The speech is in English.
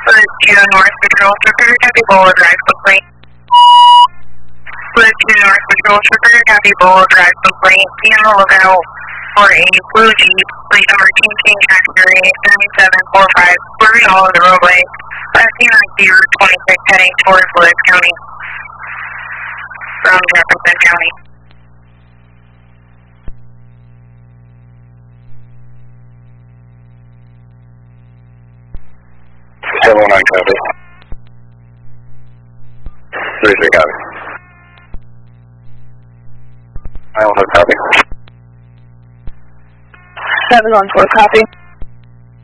Split 2 North Patrol, Superior Copy Bola Drive, complaint. Split 2 North Patrol, Superior Copy Bola Drive, complaint. Be on the lookout for a blue Jeep, plate number King Factory 7745, swerving all over the roadway. Last seen on Route 26 heading towards Willis County from Jefferson County. Seven one nine copy. 33 copy. 914 copy. 714 copy.